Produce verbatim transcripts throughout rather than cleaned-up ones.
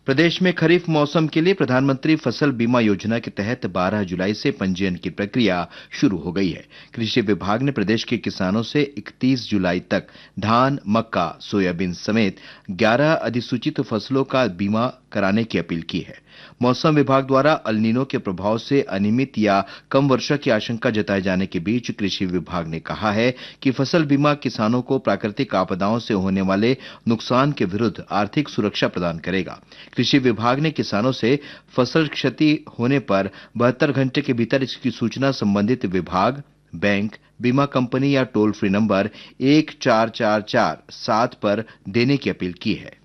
प्रदेश में खरीफ मौसम के लिए प्रधानमंत्री फसल बीमा योजना के तहत बारह जुलाई से पंजीयन की प्रक्रिया शुरू हो गई है। कृषि विभाग ने प्रदेश के किसानों से इकतीस जुलाई तक धान, मक्का, सोयाबीन समेत ग्यारह अधिसूचित फसलों का बीमा कराने की अपील की है। मौसम विभाग द्वारा अल नीनो के प्रभाव से अनियमित या कम वर्षा की आशंका जताए जाने के बीच कृषि विभाग ने कहा है कि फसल बीमा किसानों को प्राकृतिक आपदाओं से होने वाले नुकसान के विरुद्ध आर्थिक सुरक्षा प्रदान करेगा। कृषि विभाग ने किसानों से फसल क्षति होने पर बहत्तर घंटे के भीतर इसकी सूचना संबंधित विभाग, बैंक, बीमा कंपनी या टोल फ्री नंबर एक चार चार चार सात पर देने की अपील की है।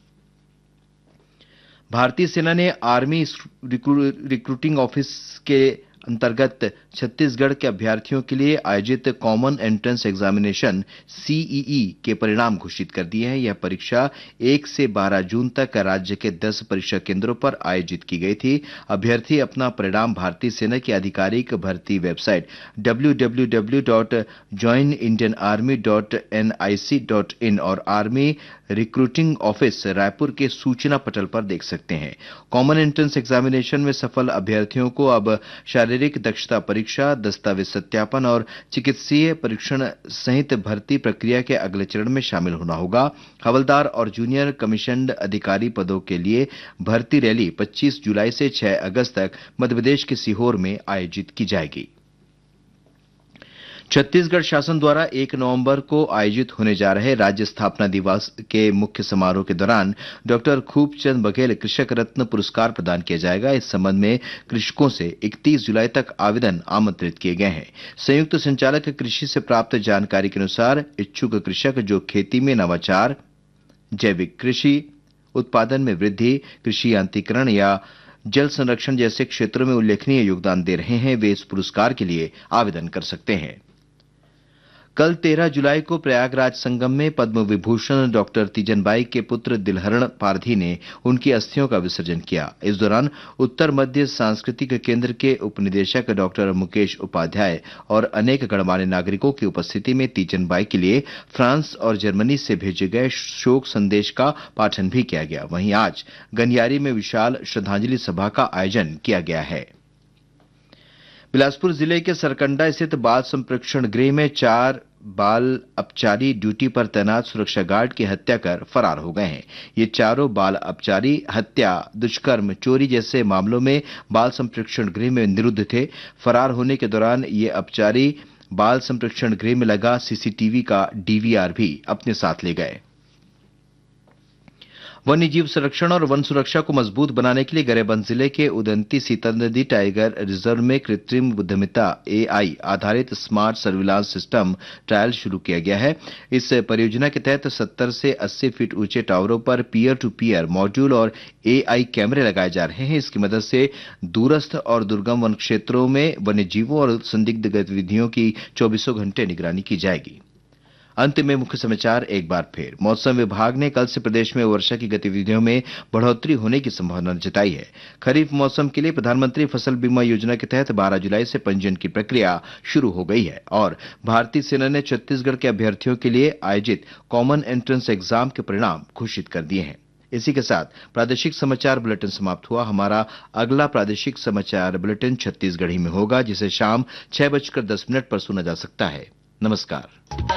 भारतीय सेना ने आर्मी रिक्रूटिंग ऑफिस के अंतर्गत छत्तीसगढ़ के अभ्यर्थियों के लिए आयोजित कॉमन एंट्रेंस एग्जामिनेशन सीईई के परिणाम घोषित कर दिए हैं। यह परीक्षा एक से बारह जून तक राज्य के दस परीक्षा केंद्रों पर आयोजित की गई थी। अभ्यर्थी अपना परिणाम भारतीय सेना की आधिकारिक भर्ती website W W W dot join Indian army dot N I C dot in और आर्मी रिक्रूटिंग ऑफिस रायपुर के सूचना पटल पर देख सकते हैं। कॉमन एंट्रेंस एग्जामिनेशन में सफल अभ्यर्थियों को अब शारीरिक दक्षता परीक्षा, दस्तावेज सत्यापन और चिकित्सीय परीक्षण सहित भर्ती प्रक्रिया के अगले चरण में शामिल होना होगा। हवलदार और जूनियर कमीशन्ड अधिकारी पदों के लिए भर्ती रैली पच्चीस जुलाई से छह अगस्त तक मध्यप्रदेश के सीहोर में आयोजित की जाएगी। छत्तीसगढ़ शासन द्वारा एक नवंबर को आयोजित होने जा रहे राज्य स्थापना दिवस के मुख्य समारोह के दौरान डॉक्टर खूबचंद बघेल कृषक रत्न पुरस्कार प्रदान किया जाएगा। इस संबंध में कृषकों से इकतीस जुलाई तक आवेदन आमंत्रित किए गए हैं। संयुक्त संचालक कृषि से प्राप्त जानकारी के अनुसार इच्छुक कृषक जो खेती में नवाचार, जैविक कृषि, उत्पादन में वृद्धि, कृषि यांत्रिकरण या जल संरक्षण जैसे क्षेत्रों में उल्लेखनीय योगदान दे रहे हैं, वे इस पुरस्कार के लिए आवेदन कर सकते हैं। कल तेरह जुलाई को प्रयागराज संगम में पद्म विभूषण डॉक्टर तीजनबाई के पुत्र दिलहरण पारधी ने उनकी अस्थियों का विसर्जन किया। इस दौरान उत्तर मध्य सांस्कृतिक केंद्र के उपनिदेशक डॉक्टर मुकेश उपाध्याय और अनेक गणमान्य नागरिकों की उपस्थिति में तीजनबाई के लिए फ्रांस और जर्मनी से भेजे गए शोक संदेश का पाठन भी किया गया। वहीं आज गनियारी में विशाल श्रद्धांजलि सभा का आयोजन किया गया है। बिलासपुर जिले के सरकंडा स्थित बाल संप्रेक्षण गृह में चार बाल अपचारी ड्यूटी पर तैनात सुरक्षा गार्ड की हत्या कर फरार हो गए हैं। ये चारों बाल अपचारी हत्या, दुष्कर्म, चोरी जैसे मामलों में बाल संप्रेक्षण गृह में निरुद्ध थे। फरार होने के दौरान ये अपचारी बाल संप्रेक्षण गृह में लगा सीसीटीवी का डीवीआर भी अपने साथ ले गए। वन्य जीव संरक्षण और वन सुरक्षा को मजबूत बनाने के लिए गरियाबंद जिले के उदंती सीता नदी टाइगर रिजर्व में कृत्रिम बुद्धिमत्ता एआई आधारित स्मार्ट सर्विलांस सिस्टम ट्रायल शुरू किया गया है। इस परियोजना के तहत सत्तर से अस्सी फीट ऊंचे टावरों पर पीयर टू पीयर मॉड्यूल और एआई कैमरे लगाए जा रहे हैं। इसकी मदद से दूरस्थ और दुर्गम वन क्षेत्रों में वन्य जीवों और संदिग्ध गतिविधियों की चौबीसों घंटे निगरानी की जाएगी। अंत में मुख्य समाचार एक बार फिर। मौसम विभाग ने कल से प्रदेश में वर्षा की गतिविधियों में बढ़ोतरी होने की संभावना जताई है। खरीफ मौसम के लिए प्रधानमंत्री फसल बीमा योजना के तहत बारह जुलाई से पंजीयन की प्रक्रिया शुरू हो गई है और भारतीय सेना ने छत्तीसगढ़ के अभ्यर्थियों के लिए आयोजित कॉमन एंट्रेंस एग्जाम के परिणाम घोषित कर दिए हैं। इसी के साथ प्रादेशिक समाचार बुलेटिन समाप्त हुआ। हमारा अगला प्रादेशिक समाचार बुलेटिन छत्तीसगढ़ी में होगा, जिसे शाम छह बजकर दस मिनट पर सुना जा सकता है। नमस्कार।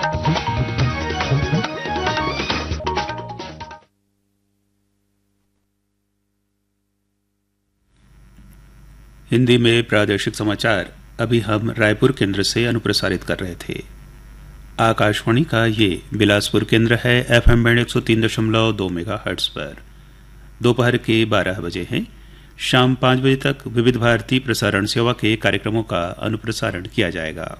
हिंदी में प्रादेशिक समाचार अभी हम रायपुर केंद्र से अनुप्रसारित कर रहे थे। आकाशवाणी का ये बिलासपुर केंद्र है। एफएम बैंड एक सौ तीन दशमलव दो मेगाहर्ट्ज पर दोपहर के बारह बजे हैं। शाम पाँच बजे तक विविध भारती प्रसारण सेवा के कार्यक्रमों का अनुप्रसारण किया जाएगा।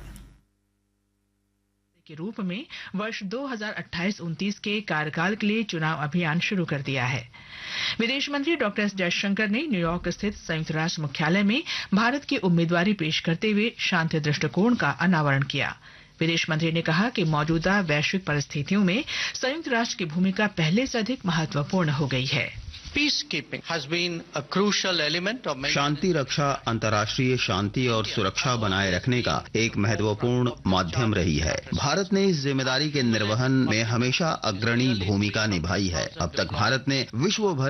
के रूप में वर्ष दो हज़ार अट्ठाईस उनतीस के कार्यकाल के लिए चुनाव अभियान शुरू कर दिया है। विदेश मंत्री डॉक्टर एस जयशंकर ने न्यूयॉर्क स्थित संयुक्त राष्ट्र मुख्यालय में भारत की उम्मीदवारी पेश करते हुए शांति दृष्टिकोण का अनावरण किया। विदेश मंत्री ने कहा कि मौजूदा वैश्विक परिस्थितियों में संयुक्त राष्ट्र की भूमिका पहले से अधिक महत्वपूर्ण हो गई है। Peacekeeping has been a crucial element of शांति रक्षा अंतर्राष्ट्रीय शांति और सुरक्षा बनाए रखने का एक महत्वपूर्ण माध्यम रही है। भारत ने इस जिम्मेदारी के निर्वहन में हमेशा अग्रणी भूमिका निभाई है। अब तक भारत ने विश्व भर